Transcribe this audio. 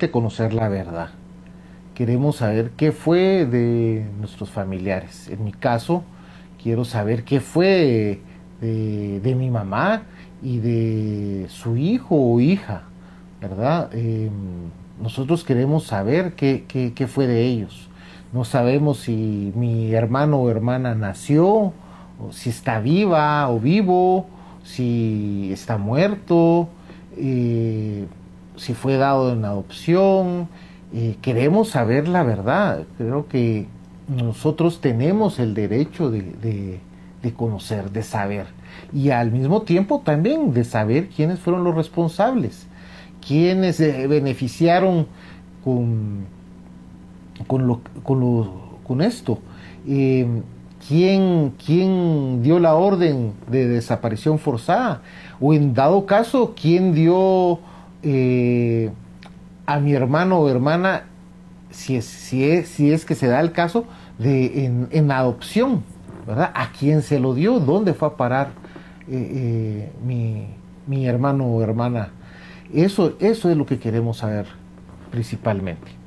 que conocer la verdad. Queremos saber qué fue de nuestros familiares. En mi caso, quiero saber qué fue de mi mamá y de su hijo o hija, ¿verdad? Nosotros queremos saber qué fue de ellos. No sabemos si mi hermano o hermana nació, o si está viva o vivo, si está muerto, eh, si fue dado en adopción. Queremos saber la verdad. Creo que nosotros tenemos el derecho de conocer, de saber. Y al mismo tiempo también de saber quiénes fueron los responsables, quiénes se beneficiaron con, con esto. Eh, ¿Quién dio la orden de desaparición forzada? O en dado caso, ¿quién dio a mi hermano o hermana, si es que se da el caso, en adopción, ¿verdad? ¿A quién se lo dio? ¿Dónde fue a parar mi hermano o hermana? Eso es lo que queremos saber principalmente.